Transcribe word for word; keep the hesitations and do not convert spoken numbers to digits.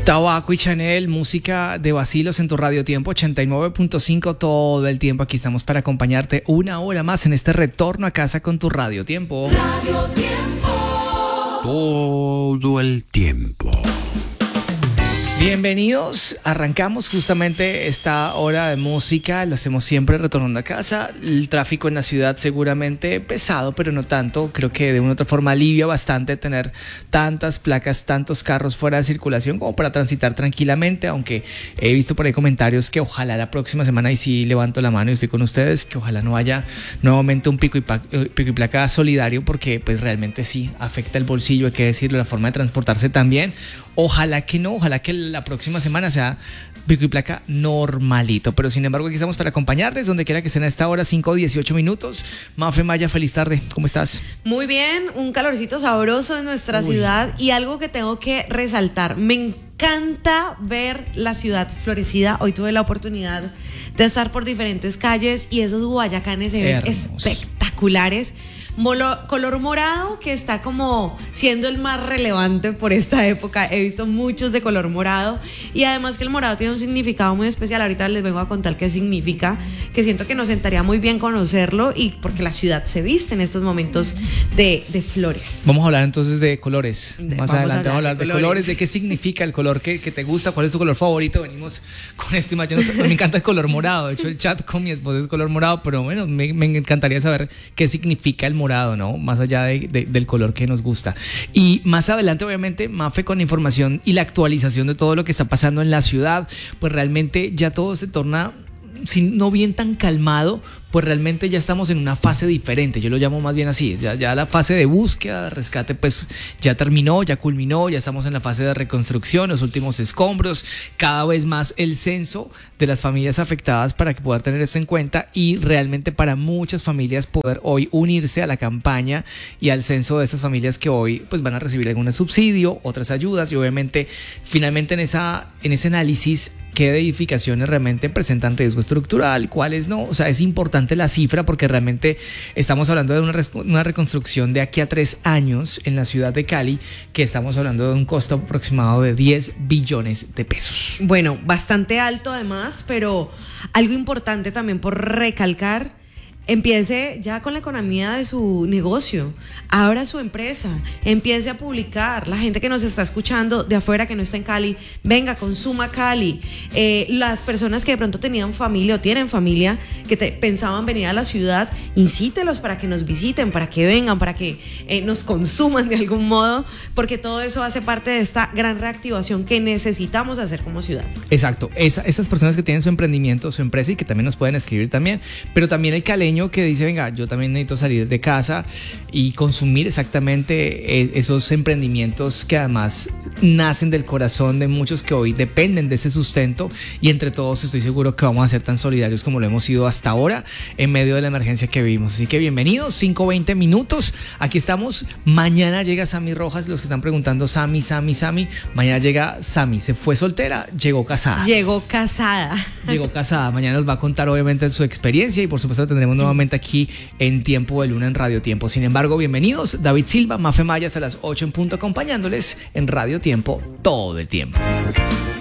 Tabaco y Chanel, música de vacilos en tu Radio Tiempo ochenta y nueve punto cinco todo el tiempo. Aquí estamos para acompañarte una hora más en este retorno a casa con tu Radio Tiempo. Radio Tiempo. Todo el tiempo. Bienvenidos, arrancamos justamente esta hora de música, lo hacemos siempre retornando a casa. El tráfico en la ciudad seguramente pesado, pero no tanto. Creo que de una u otra forma alivia bastante tener tantas placas, tantos carros fuera de circulación como para transitar tranquilamente, aunque he visto por ahí comentarios que ojalá la próxima semana, y sí levanto la mano y estoy con ustedes, que ojalá no haya nuevamente un pico y, pa- pico y placa solidario, porque pues realmente sí afecta el bolsillo, hay que decirlo, la forma de transportarse también. Ojalá que no, ojalá que la próxima semana sea pico y placa normalito. Pero sin embargo, aquí estamos para acompañarles donde quiera que estén a esta hora, cinco dieciocho minutos. Mafe Maya, feliz tarde. ¿Cómo estás? Muy bien, un calorcito sabroso en nuestra Uy. ciudad y algo que tengo que resaltar. Me encanta ver la ciudad florecida. Hoy tuve la oportunidad de estar por diferentes calles y esos guayacanes se ven Hermosos. espectaculares. Molo, color morado, que está como siendo el más relevante por esta época. He visto muchos de color morado y además que el morado tiene un significado muy especial. Ahorita les vengo a contar qué significa, que siento que nos sentaría muy bien conocerlo, y porque la ciudad se viste en estos momentos de, de flores. Vamos a hablar entonces de colores. De- Más vamos a adelante hablar vamos a hablar de de, colores. colores, de qué significa el color que, que te gusta, cuál es tu color favorito. Venimos con este imagen. No sé, me encanta el color morado. De hecho, el chat con mi esposa es color morado, pero bueno, me, me encantaría saber qué significa el morado, ¿no? Más allá de, de, del color que nos gusta. Y más adelante, obviamente, Mafe, con la información y la actualización de todo lo que está pasando en la ciudad, pues realmente ya todo se torna, si no bien tan calmado, pues realmente ya estamos en una fase diferente. Yo lo llamo más bien así. Ya, ya la fase de búsqueda, de rescate, pues ya terminó, ya culminó, ya estamos en la fase de reconstrucción, los últimos escombros, cada vez más el censo de las familias afectadas para que poder tener esto en cuenta, y realmente para muchas familias poder hoy unirse a la campaña y al censo de esas familias que hoy pues van a recibir algún subsidio, otras ayudas, y obviamente finalmente en esa en ese análisis qué edificaciones realmente presentan riesgo estructural, cuáles no. O sea, es importante la cifra porque realmente estamos hablando de una, res- una reconstrucción de aquí a tres años en la ciudad de Cali, que estamos hablando de un costo aproximado de diez billones de pesos. Bueno, bastante alto además, pero algo importante también por recalcar: empiece ya con la economía de su negocio, abra su empresa, empiece a publicar. La gente que nos está escuchando de afuera, que no está en Cali, venga, consuma Cali. Eh, las personas que de pronto tenían familia o tienen familia, que te, pensaban venir a la ciudad, incítelos para que nos visiten, para que vengan, para que eh, nos consuman de algún modo, porque todo eso hace parte de esta gran reactivación que necesitamos hacer como ciudad. Exacto, Esa, esas personas que tienen su emprendimiento, su empresa, y que también nos pueden escribir también, pero también el caleño que dice, venga, yo también necesito salir de casa y consumir exactamente eh, esos emprendimientos que además nacen del corazón de muchos que hoy dependen de ese sustento, y entre todos estoy seguro que vamos a ser tan solidarios como lo hemos sido hasta ahora en medio de la emergencia que vivimos. Así que bienvenidos, cinco veinte minutos, aquí estamos. Mañana llega Sammy Rojas, los que están preguntando, Sammy, Sammy, Sammy, mañana llega Sammy, se fue soltera, llegó casada. Llegó casada. Llegó casada, mañana nos va a contar obviamente su experiencia, y por supuesto la tendremos nuevamente aquí en Tiempo de Luna, en Radio Tiempo. Sin embargo, bienvenidos, David Silva, Mafe Maya, hasta las ocho en punto, acompañándoles en Radio Tiempo todo el tiempo.